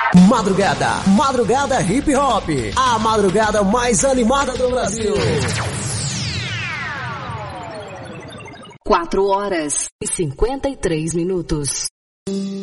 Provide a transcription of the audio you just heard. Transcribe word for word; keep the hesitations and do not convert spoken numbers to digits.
Madrugada, madrugada hip hop, a madrugada mais animada do Brasil. Quatro horas e cinquenta e três minutos.